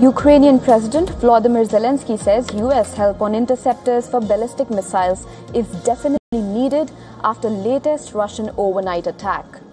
Ukrainian President Volodymyr Zelensky says US help on interceptors for ballistic missiles is definitely needed after latest Russian overnight attack.